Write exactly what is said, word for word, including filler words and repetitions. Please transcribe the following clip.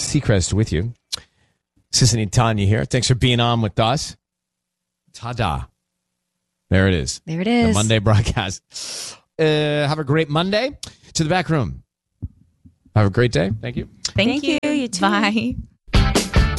Seacrest with you. Sissany Tanya here. Thanks for being on with us. Ta-da. There it is. There it is. The Monday broadcast. Uh, have a great Monday. To the back room. Have a great day. Thank you. Thank, Thank you. you. You too. Bye.